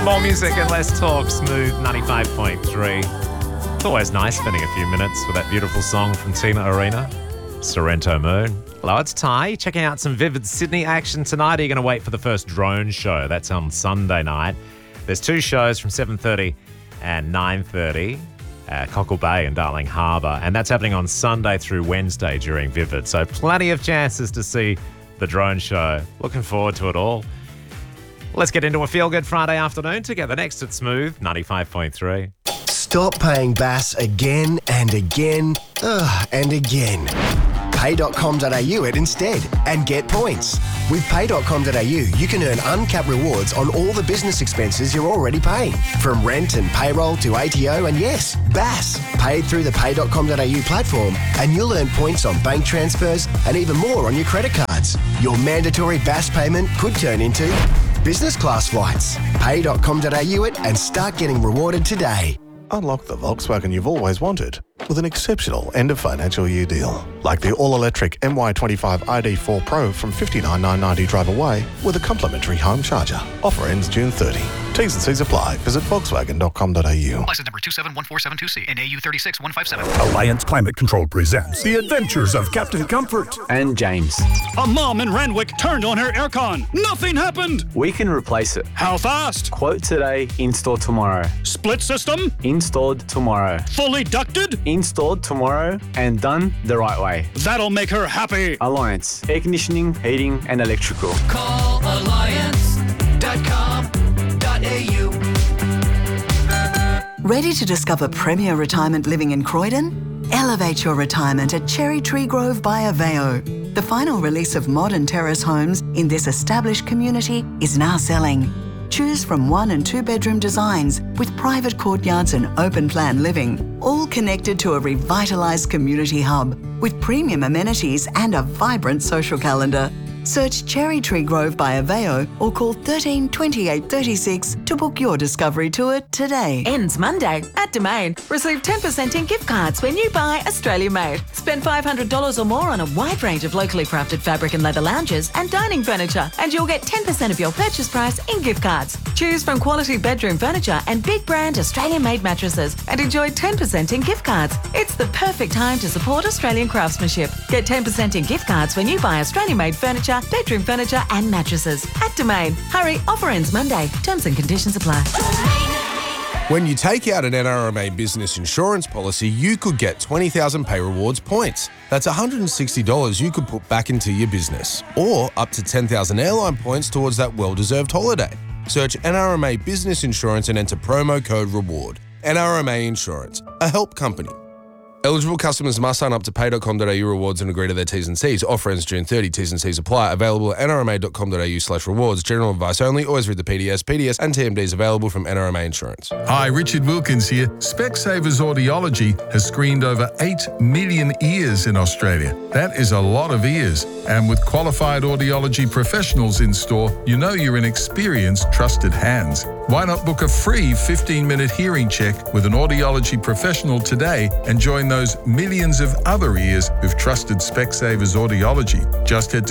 More music and less talk. Smooth 95.3. It's always nice spending a few minutes with that beautiful song from Tina Arena, Sorrento Moon. Hello, it's Ty. Checking out some Vivid Sydney action tonight. Are you going to wait for the first drone show? That's on Sunday night. There's two shows from 7:30 and 9:30 at Cockle Bay and Darling Harbour. And that's happening on Sunday through Wednesday during Vivid. So plenty of chances to see the drone show. Looking forward to it all. Let's get into a feel-good Friday afternoon together. Next at Smooth 95.3. Stop paying BAS again and again and again. Pay.com.au it instead and get points. With Pay.com.au, you can earn uncapped rewards on all the business expenses you're already paying. From rent and payroll to ATO and yes, BAS. Paid through the Pay.com.au platform and you'll earn points on bank transfers and even more on your credit cards. Your mandatory BAS payment could turn into business class flights. Pay.com.au it and start getting rewarded today. Unlock the Volkswagen you've always wanted with an exceptional end of financial year deal. Like the all-electric MY25 ID4 Pro from $59,990 drive away with a complimentary home charger. Offer ends June 30. T's and C's apply. Visit Volkswagen.com.au. License number 271472C and AU 36157. Alliance Climate Control presents The Adventures of Captain Comfort and James. A mom in Randwick turned on her aircon. Nothing happened. We can replace it. How fast? Quote today, install tomorrow. Split system? Installed tomorrow. Fully ducted? Installed tomorrow and done the right way. That'll make her happy. Alliance. Air conditioning, heating and electrical. Call alliance.com.au. Ready to discover premier retirement living in Croydon? Elevate your retirement at Cherry Tree Grove by Aveo. The final release of modern terrace homes in this established community is now selling. Choose from 1 and 2 bedroom designs with private courtyards and open plan living, all connected to a revitalised community hub with premium amenities and a vibrant social calendar. Search Cherry Tree Grove by Aveo or call 13 28 36 to book your discovery tour today. Ends Monday at Domain. Receive 10% in gift cards when you buy Australia Made. Spend $500 or more on a wide range of locally crafted fabric and leather lounges and dining furniture, and you'll get 10% of your purchase price in gift cards. Choose from quality bedroom furniture and big brand Australian Made mattresses and enjoy 10% in gift cards. It's the perfect time to support Australian craftsmanship. Get 10% in gift cards when you buy Australian Made furniture, bedroom furniture and mattresses at Domain. Hurry, offer ends Monday. Terms and conditions apply. When you take out an NRMA business insurance policy, you could get 20,000 Pay Rewards points. That's $160 you could put back into your business, or up to 10,000 airline points towards that well-deserved holiday. Search NRMA Business Insurance and enter promo code REWARD. NRMA Insurance, a help company. Eligible customers must sign up to pay.com.au rewards and agree to their T's and C's. Offer ends June 30. T's and C's apply. Available at nrma.com.au/rewards. General advice only. Always read the PDS. PDS and TMDs available from NRMA Insurance. Hi, Richard Wilkins here. Specsavers Audiology has screened over 8 million ears in Australia. That is a lot of ears. And with qualified audiology professionals in store, you know you're in experienced, trusted hands. Why not book a free 15-minute hearing check with an audiology professional today and join those millions of other ears who've trusted Specsavers Audiology? Just head to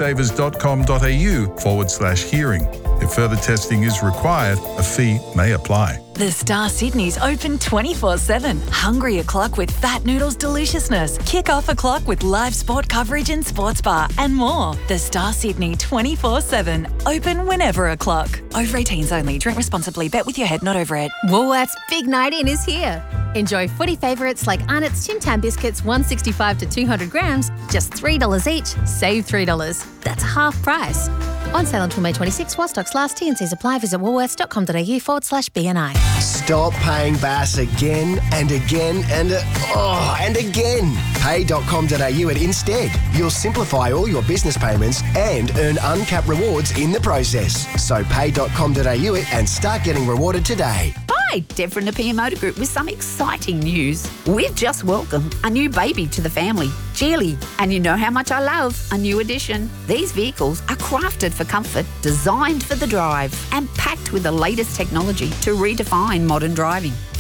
specsavers.com.au/hearing. If further testing is required, a fee may apply. The Star Sydney's open 24/7. Hungry o'clock with Fat Noodles deliciousness. Kick off o'clock with live sport coverage and sports bar and more. The Star Sydney 24/7. Open whenever o'clock. Over 18s only. Drink responsibly. Bet with your head, not over it. Woolworths Big Night In is here. Enjoy footy favourites like Arnott's Tim Tam biscuits, 165 to 200 grams, just $3 each. Save $3. That's half price. On sale until May 26 while stocks last. T&Cs apply. Visit woolworths.com.au/BNI. Stop paying BAS again and again and again. Pay.com.au it instead. You'll simplify all your business payments and earn uncapped rewards in the process. So pay.com.au it and start getting rewarded today. Hi, Deb from the PM Motor Group with some exciting news. We've just welcomed a new baby to the family, Geely. And you know how much I love a new addition. These vehicles are crafted for comfort, designed for the drive, and packed with the latest technology to redefine modern driving.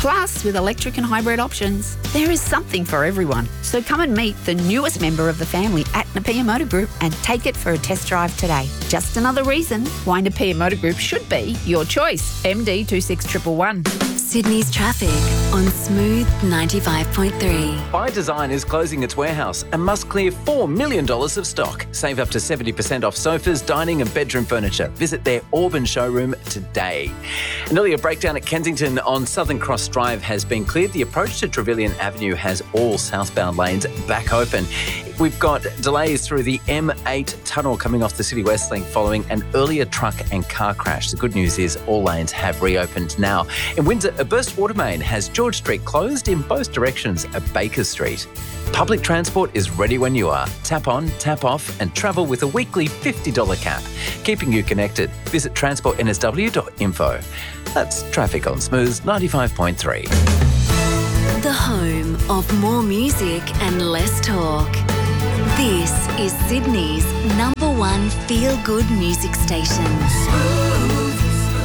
Plus, with electric and hybrid options, there is something for everyone. So come and meet the newest member of the family at Napier Motor Group and take it for a test drive today. Just another reason why Napier Motor Group should be your choice. MD 26111. Sydney's traffic on Smooth 95.3. By Design is closing its warehouse and must clear $4 million of stock. Save up to 70% off sofas, dining and bedroom furniture. Visit their Auburn showroom today. An earlier breakdown at Kensington on Southern Cross Drive has been cleared. The approach to Trevelyan Avenue has all southbound lanes back open. We've got delays through the M8 tunnel coming off the City West Link following an earlier truck and car crash. The good news is all lanes have reopened now. In Windsor, a burst water main has George Street closed in both directions at Baker Street. Public transport is ready when you are. Tap on, tap off and travel with a weekly $50 cap. Keeping you connected. Visit transportnsw.info. That's traffic on Smooth 95.3. The home of more music and less talk. This is Sydney's #1 feel-good music station. Smooth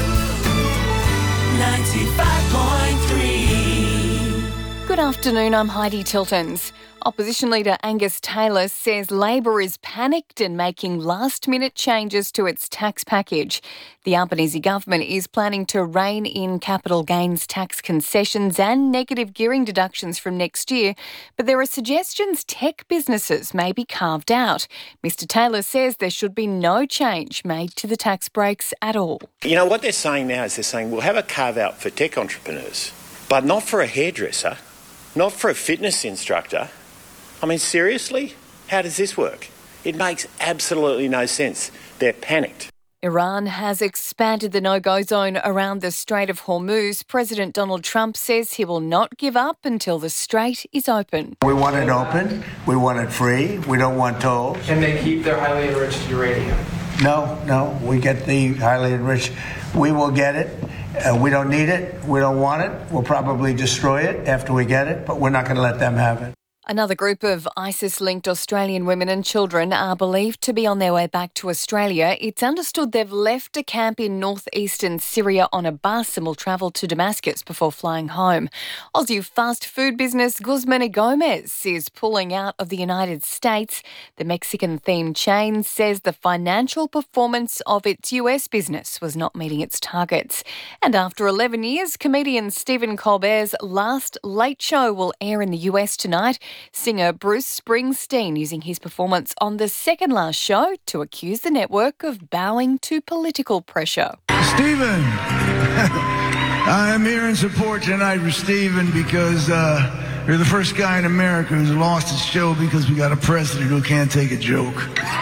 95.3. Good afternoon, I'm Heidi Tiltons. Opposition leader Angus Taylor says Labor is panicked and making last-minute changes to its tax package. The Albanese government is planning to rein in capital gains tax concessions and negative gearing deductions from next year, but there are suggestions tech businesses may be carved out. Mr Taylor says there should be no change made to the tax breaks at all. You know, what they're saying now is they're saying we'll have a carve-out for tech entrepreneurs, but not for a hairdresser, not for a fitness instructor. I mean, seriously? How does this work? It makes absolutely no sense. They're panicked. Iran has expanded the no-go zone around the Strait of Hormuz. President Donald Trump says he will not give up until the strait is open. We want it open. We want it free. We don't want tolls. Can they keep their highly enriched uranium? No. We get the highly enriched. We will get it. We don't need it. We don't want it. We'll probably destroy it after we get it, but we're not going to let them have it. Another group of ISIS-linked Australian women and children are believed to be on their way back to Australia. It's understood they've left a camp in northeastern Syria on a bus and will travel to Damascus before flying home. Aussie fast food business Guzman y Gomez is pulling out of the United States. The Mexican-themed chain says the financial performance of its US business was not meeting its targets. And after 11 years, comedian Stephen Colbert's last Late Show will air in the US tonight. Singer Bruce Springsteen using his performance on the second last show to accuse the network of bowing to political pressure. Stephen, I'm here in support tonight for Stephen because you're the first guy in America who's lost his show because we got a president who can't take a joke.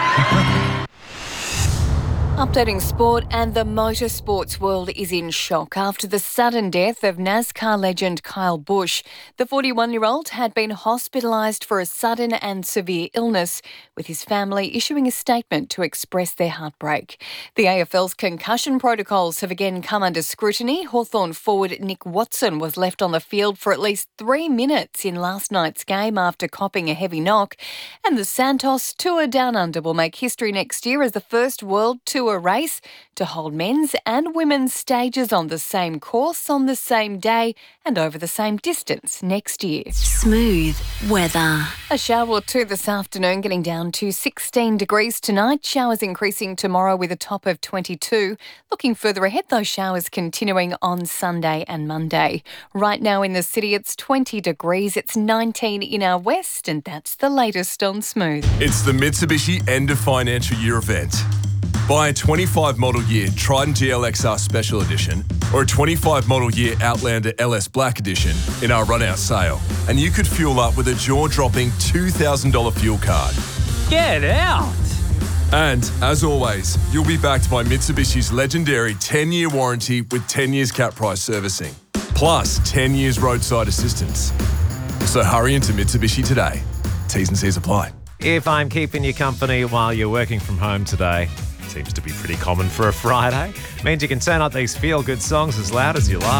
Updating sport, and the motorsports world is in shock after the sudden death of NASCAR legend Kyle Busch. The 41-year-old had been hospitalised for a sudden and severe illness, with his family issuing a statement to express their heartbreak. The AFL's concussion protocols have again come under scrutiny. Hawthorn forward Nick Watson was left on the field for at least 3 minutes in last night's game after copping a heavy knock. And the Santos Tour Down Under will make history next year as the first World Tour race to hold men's and women's stages on the same course on the same day and over the same distance next year. Smooth weather. A shower or two this afternoon, getting down to 16 degrees tonight. Showers increasing tomorrow with a top of 22. Looking further ahead, those showers continuing on Sunday and Monday. Right now in the city, it's 20 degrees. It's 19 in our west, and that's the latest on Smooth. It's the Mitsubishi end of financial year event. Buy a 25 model year Trident GLXR Special Edition or a 25 model year Outlander LS Black Edition in our run-out sale, and you could fuel up with a jaw-dropping $2,000 fuel card. Get out! And, as always, you'll be backed by Mitsubishi's legendary 10-year warranty with 10 years cap price servicing, plus 10 years roadside assistance. So hurry into Mitsubishi today. T's and C's apply. If I'm keeping you company while you're working from home today, seems to be pretty common for a Friday. Means you can turn up these feel-good songs as loud as you like.